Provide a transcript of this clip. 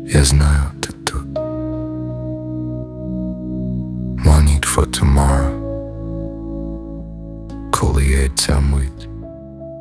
Я знаю, ти тут. One need for tomorrow. Коли є ця мить,